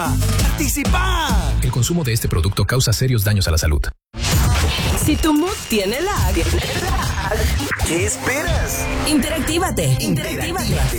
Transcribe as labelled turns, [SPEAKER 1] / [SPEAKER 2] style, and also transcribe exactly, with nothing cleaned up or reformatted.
[SPEAKER 1] ¡Participa!
[SPEAKER 2] El consumo de este producto causa serios daños a la salud.
[SPEAKER 3] Si tu mood tiene lag,
[SPEAKER 1] ¿qué esperas?
[SPEAKER 3] interactívate. Interactívate.